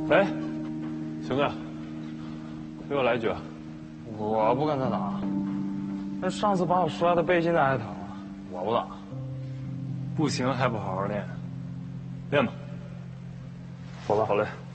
来，熊哥，给我来一局。 我不跟他打。那上次把我摔的背现在还疼啊，我不打。 不行还不好好练，练吧。 走吧。 好嘞。